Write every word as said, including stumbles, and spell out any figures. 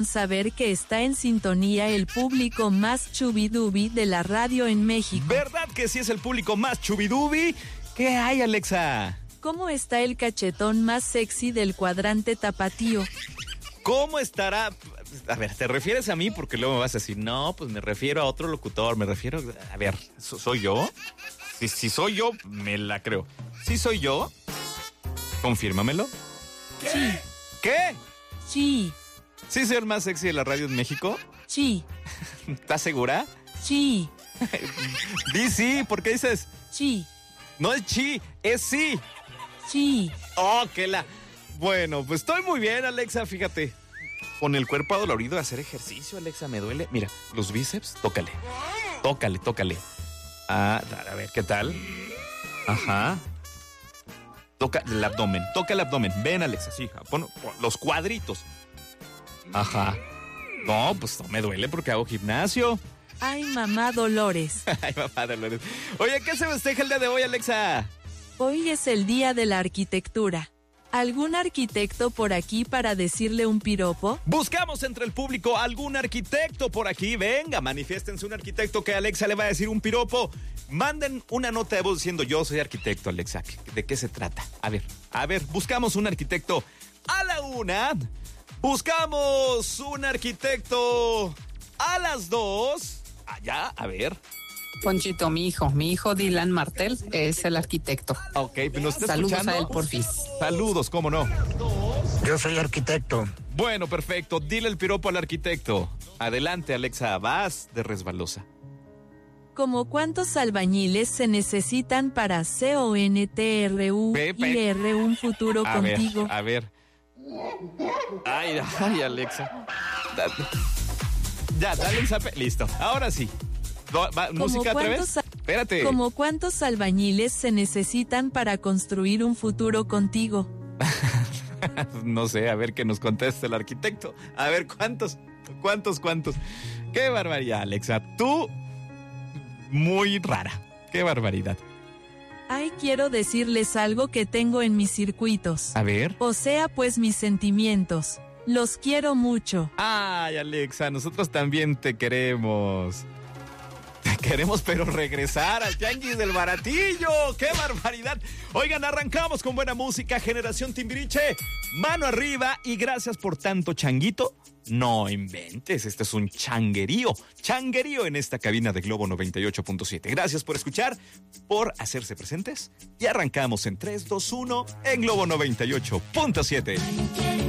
saber que está en sintonía el público más chubidubi de la radio en México. ¿Verdad que sí es el público más chubidubi? ¿Qué hay, Alexa? ¿Cómo está el cachetón más sexy del cuadrante tapatío? ¿Cómo estará? A ver, ¿te refieres a mí? Porque luego me vas a decir, no, pues me refiero a otro locutor, me refiero... A ver, ¿soy yo? Si, si soy yo, me la creo. ¿Sí soy yo? Confírmamelo. Sí. ¿Qué? Sí. ¿Sí soy el más sexy de la radio en México? Sí. ¿Estás segura? Sí. Di sí, ¿por qué dices? Sí. No es chi, es sí. Sí. Oh, que la... Bueno, pues estoy muy bien, Alexa, fíjate. Con el cuerpo adolorido de hacer ejercicio, Alexa, me duele. Mira, los bíceps, tócale. Tócale, tócale. Ah, a ver, ¿qué tal? Ajá. Toca el abdomen, toca el abdomen. Ven, Alexa, sí, pon, pon los cuadritos. Ajá. No, pues no me duele porque hago gimnasio. Ay, mamá Dolores. Ay, mamá Dolores. Oye, ¿qué se festeja el día de hoy, Alexa? Hoy es el día de la arquitectura. ¿Algún arquitecto por aquí para decirle un piropo? Buscamos entre el público algún arquitecto por aquí. Venga, manifiéstense un arquitecto que Alexa le va a decir un piropo. Manden una nota de voz diciendo yo soy arquitecto, Alexa. ¿De qué se trata? A ver, a ver, buscamos un arquitecto a la una. Buscamos un arquitecto a las dos. Allá, a ver. Ponchito, mi hijo, mi hijo Dylan Martel es el arquitecto. Ok, ¿nos está Saludos escuchando? a él, porfis. Saludos, cómo no. Yo soy arquitecto. Bueno, perfecto. Dile el piropo al arquitecto. Adelante, Alexa, vas de resbalosa. ¿Cómo cuántos albañiles se necesitan para C O N T R U I R un futuro a contigo? Ver, a ver. Ay, ay, Alexa. Da, ya, dale un zape. Listo. Ahora sí. Va, ¿música otra vez? Espérate. ¿Cómo cuántos albañiles se necesitan para construir un futuro contigo? No sé, a ver qué nos contesta el arquitecto. A ver, ¿cuántos? ¿Cuántos, cuántos? Qué barbaridad, Alexa. Tú, muy rara. Qué barbaridad. Ay, quiero decirles algo que tengo en mis circuitos. A ver. O sea, pues mis sentimientos. Los quiero mucho. Ay, Alexa, nosotros también te queremos. Te queremos, pero regresar al Tianguis del Baratillo. ¡Qué barbaridad! Oigan, arrancamos con buena música. Generación Timbiriche, mano arriba y gracias por tanto changuito. No inventes, este es un changuerío. Changuerío en esta cabina de Globo noventa y ocho punto siete. Gracias por escuchar, por hacerse presentes. Y arrancamos en tres, dos, uno en Globo noventa y ocho punto siete.